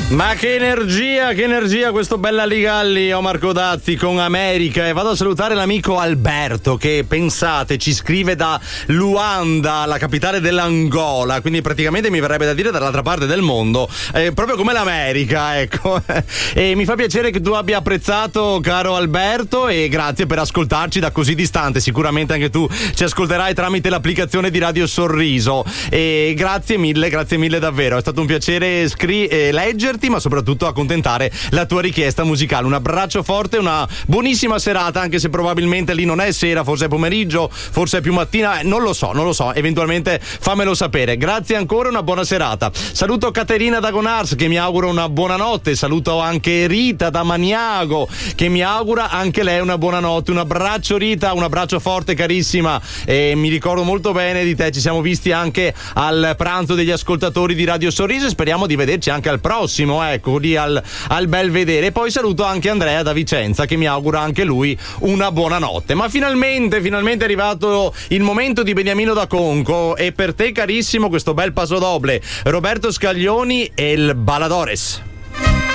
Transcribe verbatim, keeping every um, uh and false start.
Ma che energia, che energia questo Bella Ligalli, o Marco Dazzi con America. E vado a salutare l'amico Alberto che, pensate, ci scrive da Luanda, la capitale dell'Angola, quindi praticamente mi verrebbe da dire dall'altra parte del mondo, eh, proprio come l'America, ecco. E mi fa piacere che tu abbia apprezzato, caro Alberto, e grazie per ascoltarci da così distante. Sicuramente anche tu ci ascolterai tramite l'applicazione di Radio Sorriso. E grazie mille, grazie mille davvero, è stato un piacere scri- eh, leggerti, ma soprattutto accontentare la tua richiesta musicale. Un abbraccio forte, una buonissima serata, anche se probabilmente lì non è sera, forse è pomeriggio, forse è più mattina, non lo so, non lo so, eventualmente fammelo sapere. Grazie ancora, una buona serata. Saluto Caterina da Gonars che mi augura una buonanotte, saluto anche Rita da Maniago che mi augura anche lei una buonanotte. Un abbraccio Rita, un abbraccio forte carissima, e mi ricordo molto bene di te, ci siamo visti anche al pranzo degli ascoltatori di Radio Sorriso e speriamo di vederci anche al prossimo, ecco, lì al, al Belvedere. E poi saluto anche Andrea da Vicenza che mi augura anche lui una buona notte. Ma finalmente, finalmente è arrivato il momento di Beniamino da Conco, e per te carissimo questo bel paso doble, Roberto Scaglioni e il Baladores.